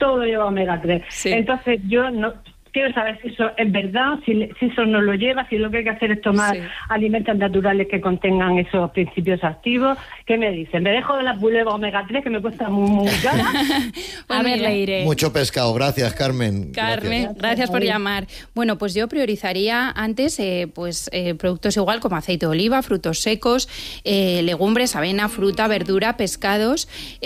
todo lleva omega 3. Sí. Entonces yo no quiero saber si eso es verdad, si eso no lo lleva, si lo que hay que hacer es tomar alimentos naturales que contengan esos principios activos. ¿Qué me dicen? ¿Me dejo de las bulevas omega 3 que me cuesta muy cara? A ver, Leire. Mucho pescado. Gracias, Carmen. Gracias por llamar. Bueno, pues yo priorizaría antes productos igual como aceite de oliva, frutos secos, legumbres, avena, fruta, verdura, pescados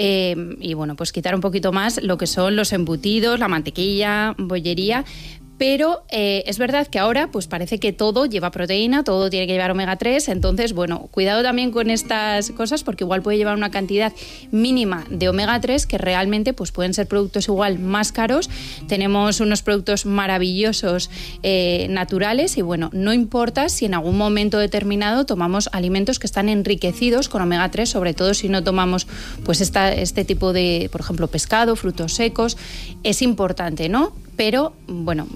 y bueno, pues quitar un poquito más lo que son los embutidos, la mantequilla, bollería. Pero es verdad que ahora pues parece que todo lleva proteína, todo tiene que llevar omega 3, entonces bueno, cuidado también con estas cosas porque igual puede llevar una cantidad mínima de omega 3 que realmente pues pueden ser productos igual más caros. Tenemos unos productos maravillosos naturales y bueno, no importa si en algún momento determinado tomamos alimentos que están enriquecidos con omega 3, sobre todo si no tomamos pues este tipo de, por ejemplo, pescado, frutos secos, es importante, ¿no? Pero, bueno,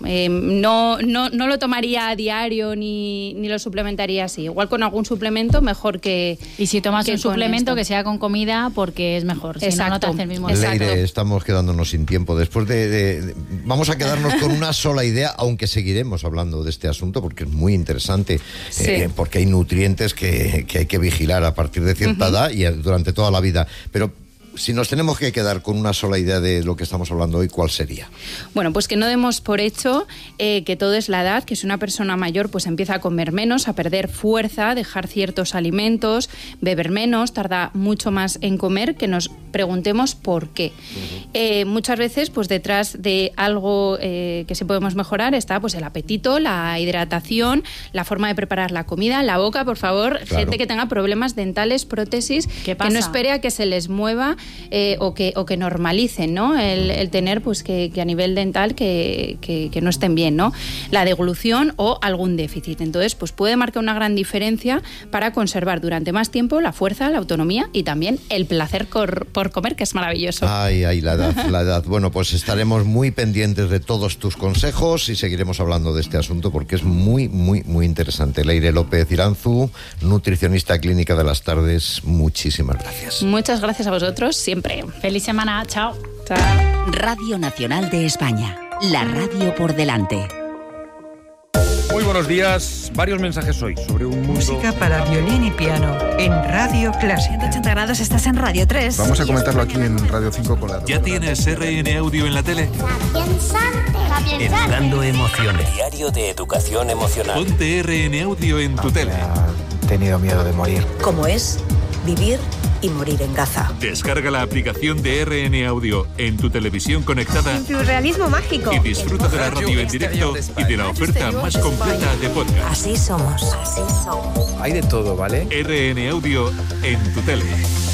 no lo tomaría a diario ni lo suplementaría así. Igual con algún suplemento, mejor que... Y si tomas un suplemento, que sea con comida, porque es mejor. Si no te hace el mismo efecto. Leire, estamos quedándonos sin tiempo. Después vamos a quedarnos con una sola idea, aunque seguiremos hablando de este asunto, porque es muy interesante. Porque hay nutrientes que hay que vigilar a partir de cierta edad y durante toda la vida. Pero si nos tenemos que quedar con una sola idea de lo que estamos hablando hoy, ¿cuál sería? Bueno, pues que no demos por hecho que todo es la edad, que si una persona mayor pues empieza a comer menos, a perder fuerza, dejar ciertos alimentos, beber menos, tarda mucho más en comer, que nos preguntemos por qué. Muchas veces pues detrás de algo que sí podemos mejorar está pues el apetito, la hidratación, la forma de preparar la comida, la boca, por favor, claro. Gente que tenga problemas dentales, prótesis, que no espere a que se les mueva o que normalicen, ¿no? El tener pues que a nivel dental que no estén bien, ¿no? La deglución o algún déficit. Entonces, pues puede marcar una gran diferencia para conservar durante más tiempo la fuerza, la autonomía y también el placer por comer, que es maravilloso. Ay, la edad. Bueno, pues estaremos muy pendientes de todos tus consejos y seguiremos hablando de este asunto porque es muy, muy, muy interesante. Leire López Iranzu, nutricionista clínica de las tardes, muchísimas gracias. Muchas gracias a vosotros, siempre. Feliz semana, chao. Radio Nacional de España, la radio por delante. Muy buenos días. Varios mensajes hoy sobre un mundo... Música para violín y piano en Radio Clásica. 180 grados, estás en Radio 3. Vamos a comentarlo aquí en Radio 5 con la... ¿Ya tienes RN Audio en la tele? Educando emociones. Diario de educación emocional. Ponte RN Audio en tu tele. He tenido miedo de morir. ¿Cómo es vivir y morir en Gaza? Descarga la aplicación de RN Audio en tu televisión conectada. En tu realismo mágico. Y disfruta de la radio en directo y de la oferta más completa de podcast. Así somos. Hay de todo, ¿vale? RN Audio en tu tele.